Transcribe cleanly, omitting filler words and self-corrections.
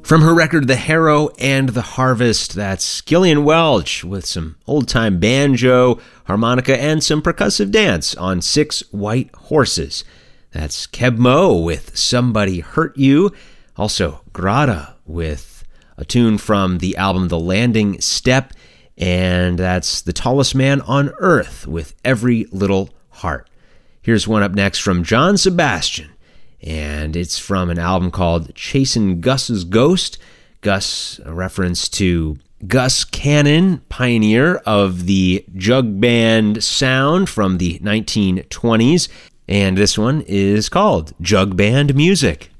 From her record, The Harrow and the Harvest, that's Gillian Welch with some old-time banjo, harmonica, and some percussive dance on Six White Horses. That's Keb Mo with Somebody Hurt You. Also, Grada with a tune from the album The Landing Step. And that's The Tallest Man on Earth with Every Little Heart. Here's one up next from John Sebastian. And it's from an album called Chasin' Gus's Ghost. Gus, a reference to Gus Cannon, pioneer of the jug band sound from the 1920s. And this one is called Jug Band Music.